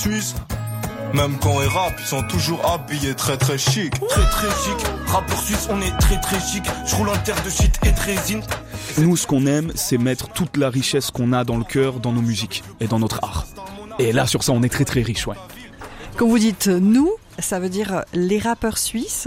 Suisse. Même quand ils rappent, ils sont toujours habillés très très chic. Très très chic, rappeur suisse, on est très très chic. Je roule en terre de shit et de résine. Nous, ce qu'on aime, c'est mettre toute la richesse qu'on a dans le cœur, dans nos musiques et dans notre art. Et là, sur ça, on est très très riche, ouais. Quand vous dites nous, ça veut dire les rappeurs suisses,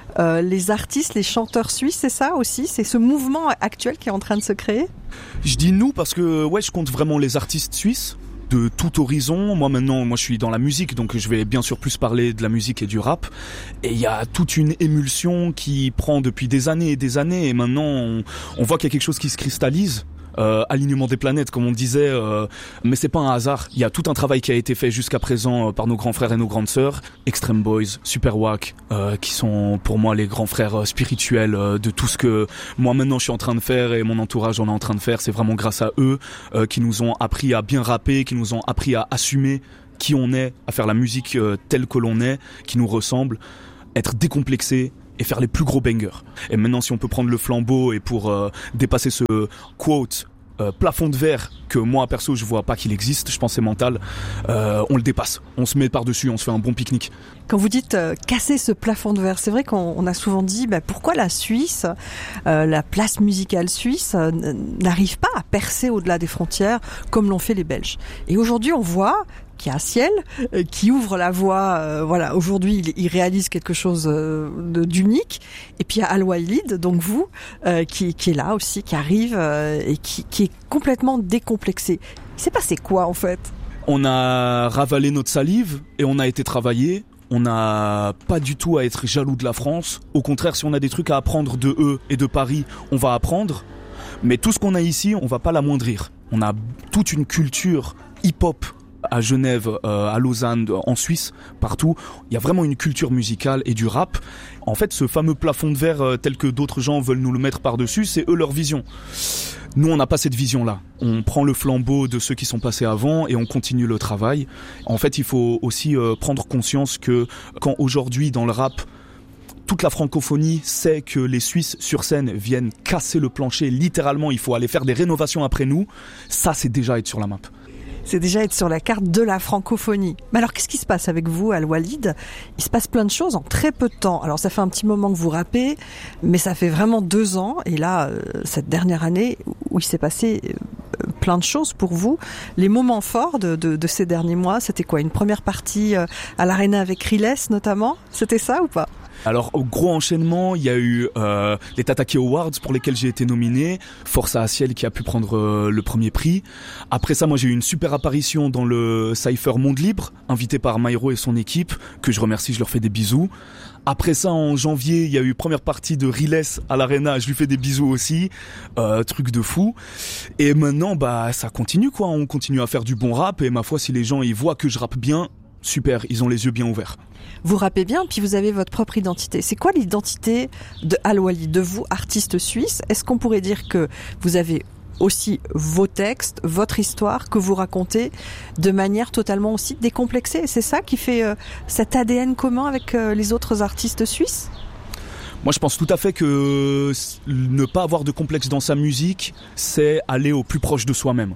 les artistes, les chanteurs suisses, c'est ça aussi? C'est ce mouvement actuel qui est en train de se créer? Je dis nous parce que ouais, je compte vraiment les artistes suisses de tout horizon. Moi maintenant, je suis dans la musique, donc je vais bien sûr plus parler de la musique et du rap. Et il y a toute une émulsion qui prend depuis des années et maintenant on voit qu'il y a quelque chose qui se cristallise. Alignement des planètes, comme on disait, mais c'est pas un hasard. Il y a tout un travail qui a été fait jusqu'à présent par nos grands frères et nos grandes sœurs, Extreme Boys, Super Wack, qui sont pour moi les grands frères spirituels de tout ce que moi maintenant je suis en train de faire et mon entourage en est en train de faire. C'est vraiment grâce à eux qui nous ont appris à bien rapper, qui nous ont appris à assumer qui on est, à faire la musique telle que l'on est, qui nous ressemble, être décomplexé et faire les plus gros bangers. Et maintenant, si on peut prendre le flambeau et pour dépasser ce quote plafond de verre que moi perso je vois pas qu'il existe, je pense c'est mental, on le dépasse, on se met par-dessus, on se fait un bon pique-nique. Quand vous dites casser ce plafond de verre, c'est vrai qu'on a souvent dit pourquoi la Suisse, la place musicale suisse n'arrive pas à percer au-delà des frontières comme l'ont fait les Belges. Et aujourd'hui on voit qu'il y a Ciel qui ouvre la voie, voilà, aujourd'hui il réalise quelque chose d'unique, et puis il y a Al Walid, donc vous, qui est là aussi, qui arrive et qui est complètement décomplexé. Il s'est passé quoi en fait? On a ravalé notre salive et on a été travaillé. On n'a pas du tout à être jaloux de la France. Au contraire, si on a des trucs à apprendre de eux et de Paris, on va apprendre. Mais tout ce qu'on a ici, on va pas l'amoindrir. On a toute une culture hip-hop à Genève, à Lausanne, en Suisse, partout. Il y a vraiment une culture musicale et du rap. En fait, ce fameux plafond de verre tel que d'autres gens veulent nous le mettre par-dessus, c'est eux leur vision. Nous, on n'a pas cette vision-là. On prend le flambeau de ceux qui sont passés avant et on continue le travail. En fait, il faut aussi prendre conscience que quand aujourd'hui, dans le rap, toute la francophonie sait que les Suisses sur scène viennent casser le plancher, littéralement, il faut aller faire des rénovations après nous. Ça, c'est déjà être sur la map. C'est déjà être sur la carte de la francophonie. Mais alors, qu'est-ce qui se passe avec vous, Al Walid? Il se passe plein de choses en très peu de temps. Alors, ça fait un petit moment que vous rappez, mais ça fait vraiment 2 ans. Et là, cette dernière année, où il s'est passé plein de choses pour vous. Les moments forts de ces derniers mois, c'était quoi? Une première partie à l'Arena avec Riles, notamment? C'était ça ou pas? Alors, au gros enchaînement, il y a eu les Tataki Awards pour lesquels j'ai été nominé, Force à Ciel qui a pu prendre le premier prix. Après ça, moi j'ai eu une super apparition dans le Cypher Monde Libre, invité par Maïro et son équipe, que je remercie, je leur fais des bisous. Après ça, en janvier, il y a eu première partie de Riles à l'Arena, je lui fais des bisous aussi, truc de fou. Et maintenant, ça continue quoi, on continue à faire du bon rap et ma foi, si les gens ils voient que je rappe bien, super, ils ont les yeux bien ouverts. Vous rappez bien, puis vous avez votre propre identité. C'est quoi l'identité de Al Walid, de vous, artiste suisse? Est-ce qu'on pourrait dire que vous avez aussi vos textes, votre histoire que vous racontez de manière totalement aussi décomplexée? C'est ça qui fait cet ADN commun avec les autres artistes suisses? Moi, je pense tout à fait que ne pas avoir de complexe dans sa musique, c'est aller au plus proche de soi-même.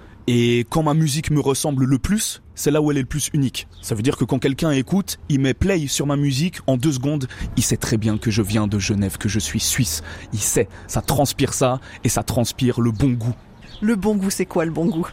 Et quand ma musique me ressemble le plus, c'est là où elle est le plus unique. Ça veut dire que quand quelqu'un écoute, il met play sur ma musique, en 2 secondes, il sait très bien que je viens de Genève, que je suis suisse. Il sait, ça transpire ça, et ça transpire le bon goût. Le bon goût, c'est quoi le bon goût?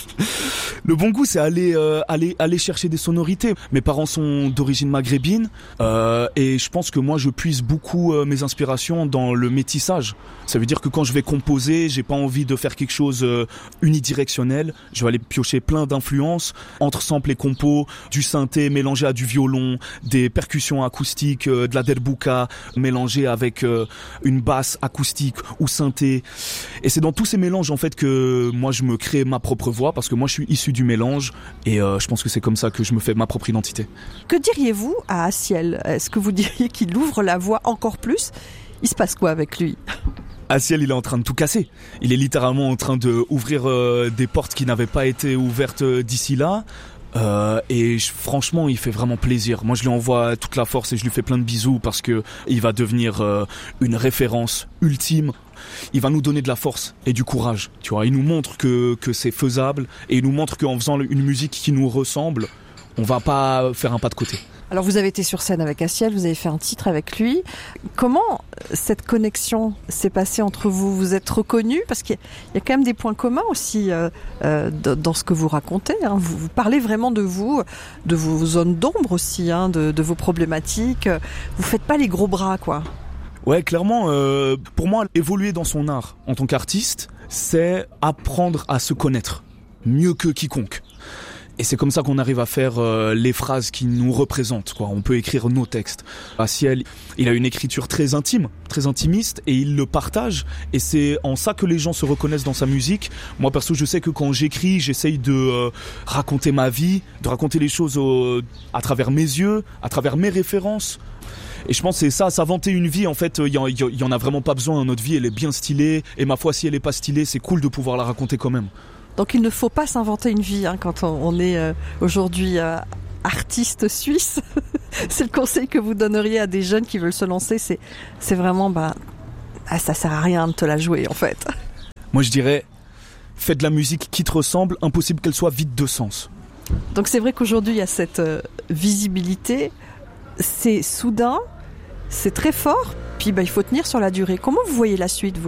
Le bon goût, c'est aller chercher des sonorités. Mes parents sont d'origine maghrébine et je pense que moi, je puise beaucoup mes inspirations dans le métissage. Ça veut dire que quand je vais composer, j'ai pas envie de faire quelque chose unidirectionnel. Je vais aller piocher plein d'influences entre samples et compos, du synthé mélangé à du violon, des percussions acoustiques, de la derbouka mélangée avec une basse acoustique ou synthé. Et c'est dans tous ces mélanges en fait que moi, je me crée ma propre voix parce que moi, je suis issu du mélange et je pense que c'est comme ça que je me fais ma propre identité. Que diriez-vous à Ciel? Est-ce que vous diriez qu'il ouvre la voie encore plus? Il se passe quoi avec lui? Ciel, il est en train de tout casser. Il est littéralement en train de ouvrir des portes qui n'avaient pas été ouvertes d'ici là. Et franchement, il fait vraiment plaisir. Moi, je lui envoie toute la force et je lui fais plein de bisous parce que il va devenir une référence ultime. Il va nous donner de la force et du courage. Tu vois, il nous montre que c'est faisable et il nous montre qu'en faisant une musique qui nous ressemble, On va pas faire un pas de côté. Alors vous avez été sur scène avec Aciel, vous avez fait un titre avec lui. Comment cette connexion s'est passée entre vous ? Vous êtes reconnus ? Parce qu'il y a quand même des points communs aussi dans ce que vous racontez. Hein. Vous parlez vraiment de vous, de vos zones d'ombre aussi, hein, de vos problématiques. Vous faites pas les gros bras, quoi. Ouais, clairement, pour moi, évoluer dans son art en tant qu'artiste, c'est apprendre à se connaître mieux que quiconque. Et c'est comme ça qu'on arrive à faire les phrases qui nous représentent, quoi. On peut écrire nos textes. Aciel, il a une écriture très intime, très intimiste, et il le partage. Et c'est en ça que les gens se reconnaissent dans sa musique. Moi, perso, je sais que quand j'écris, j'essaye de raconter ma vie, de raconter les choses à travers mes yeux, à travers mes références. Et je pense que c'est ça, s'inventer une vie, en fait, il y en a vraiment pas besoin. Notre vie, elle est bien stylée. Et ma foi, si elle est pas stylée, c'est cool de pouvoir la raconter quand même. Donc il ne faut pas s'inventer une vie hein, quand on est aujourd'hui artiste suisse. C'est le conseil que vous donneriez à des jeunes qui veulent se lancer. C'est vraiment, ça sert à rien de te la jouer en fait. Moi je dirais, fais de la musique qui te ressemble, impossible qu'elle soit vide de sens. Donc c'est vrai qu'aujourd'hui il y a cette visibilité, c'est soudain, c'est très fort, puis il faut tenir sur la durée. Comment vous voyez la suite vous ?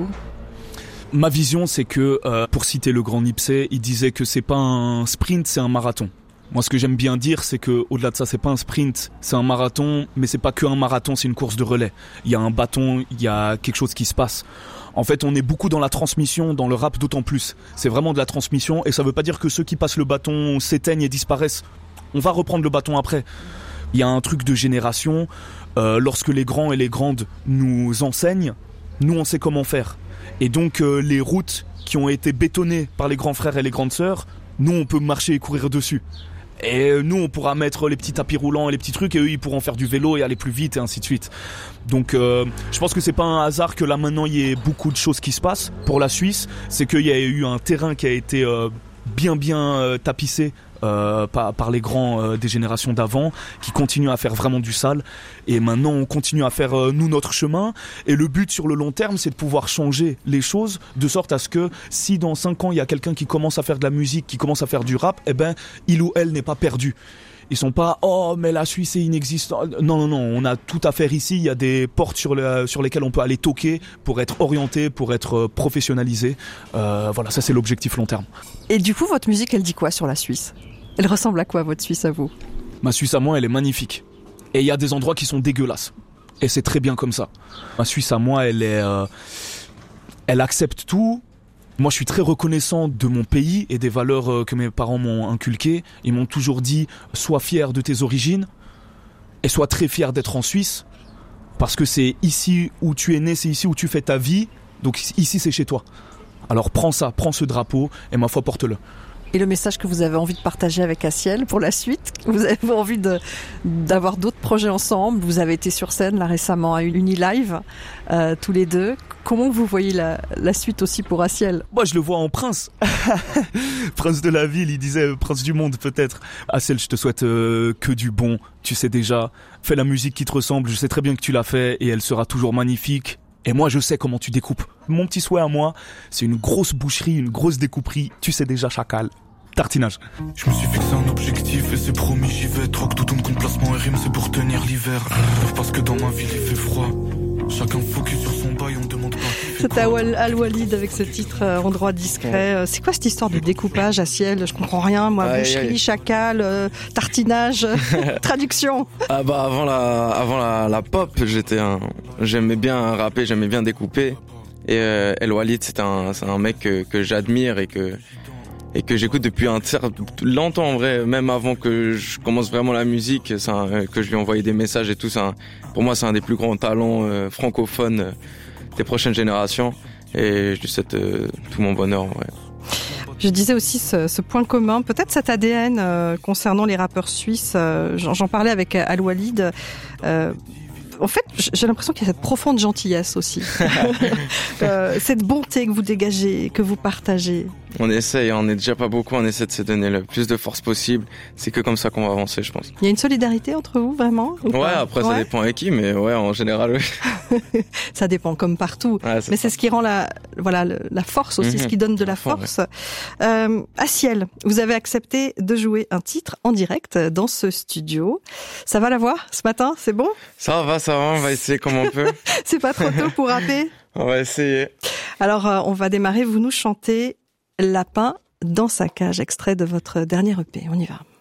Ma vision, c'est que, pour citer le grand Nipsey, il disait que c'est pas un sprint, c'est un marathon. Moi, ce que j'aime bien dire, c'est que, au-delà de ça, c'est pas un sprint, c'est un marathon, mais c'est pas que un marathon, c'est une course de relais. Il y a un bâton, il y a quelque chose qui se passe. En fait, on est beaucoup dans la transmission, dans le rap d'autant plus. C'est vraiment de la transmission, et ça veut pas dire que ceux qui passent le bâton s'éteignent et disparaissent. On va reprendre le bâton après. Il y a un truc de génération. Lorsque les grands et les grandes nous enseignent, nous, on sait comment faire. Et donc les routes qui ont été bétonnées par les grands frères et les grandes sœurs, nous on peut marcher et courir dessus. Et nous on pourra mettre les petits tapis roulants et les petits trucs et eux ils pourront faire du vélo et aller plus vite et ainsi de suite. Donc je pense que c'est pas un hasard que là maintenant il y ait beaucoup de choses qui se passent pour la Suisse. C'est qu'il y a eu un terrain qui a été bien tapissé par les grands des générations d'avant, qui continuent à faire vraiment du sale. Et maintenant, on continue à faire nous notre chemin. Et le but sur le long terme, c'est de pouvoir changer les choses de sorte à ce que si dans 5 ans, il y a quelqu'un qui commence à faire de la musique, qui commence à faire du rap, eh ben, il ou elle n'est pas perdu. Ils sont pas mais la Suisse est inexistante. Non, on a tout à faire ici. Il y a des portes sur lesquelles on peut aller toquer pour être orienté, pour être professionnalisé. Voilà, ça c'est l'objectif long terme. Et du coup, votre musique, elle dit quoi sur la Suisse ? Elle ressemble à quoi, votre Suisse à vous ? Ma Suisse à moi, elle est magnifique. Et il y a des endroits qui sont dégueulasses. Et c'est très bien comme ça. Ma Suisse à moi, elle accepte tout. Moi, je suis très reconnaissant de mon pays et des valeurs que mes parents m'ont inculquées. Ils m'ont toujours dit, sois fier de tes origines et sois très fier d'être en Suisse. Parce que c'est ici où tu es né, c'est ici où tu fais ta vie. Donc ici, c'est chez toi. Alors prends ça, prends ce drapeau et ma foi, porte-le. Et le message que vous avez envie de partager avec Aciel pour la suite, vous avez envie d'avoir d'autres projets ensemble. Vous avez été sur scène là récemment à Unilive, tous les deux. Comment vous voyez la suite aussi pour Aciel ? Moi, je le vois en prince. Prince de la ville, il disait prince du monde peut-être. Aciel, je te souhaite que du bon. Tu sais déjà, fais la musique qui te ressemble. Je sais très bien que tu l'as fait et elle sera toujours magnifique. Et moi, je sais comment tu découpes. Mon petit souhait à moi, c'est une grosse boucherie, une grosse découperie. Tu sais déjà, chacal. Tartinage. Je me suis fixé un objectif et c'est promis, j'y vais. Troque tout ton compte placement et rime, c'est pour tenir l'hiver. Parce que dans ma ville, il fait froid. Chacun focus sur son bail, on demande pas. C'était Al-Walid avec ce titre Endroit discret. C'est quoi cette histoire de découpage, Aciel ? Je comprends rien, moi. Boucherie, chacal, tartinage, traduction. Avant la pop, j'aimais bien rapper, j'aimais bien découper. Et Al-Walid, c'est un mec que j'admire et que j'écoute depuis longtemps en vrai, même avant que je commence vraiment la musique, que je lui envoyais des messages et tout. Pour moi, c'est un des plus grands talents francophones des prochaines générations. Et je lui souhaite tout mon bonheur en vrai. Je disais aussi ce point commun, peut-être cet ADN concernant les rappeurs suisses. J'en parlais avec Al-Walid. En fait, j'ai l'impression qu'il y a cette profonde gentillesse aussi. Cette bonté que vous dégagez, que vous partagez. On essaye, on est déjà pas beaucoup, on essaie de se donner le plus de force possible. C'est que comme ça qu'on va avancer, je pense. Il y a une solidarité entre vous, vraiment? Ouais, après ça dépend avec qui, mais ouais, en général, oui. Ça dépend, comme partout. Ouais, mais c'est ce qui rend la force aussi, ce qui donne de la force. Ouais. Aciel, vous avez accepté de jouer un titre en direct dans ce studio. Ça va la voix ce matin, c'est bon? Ça va, on va essayer comme on peut. C'est pas trop tôt pour rapper? On va essayer. Alors, on va démarrer, vous nous chantez Lapin dans sa cage, extrait de votre dernier EP. On y va.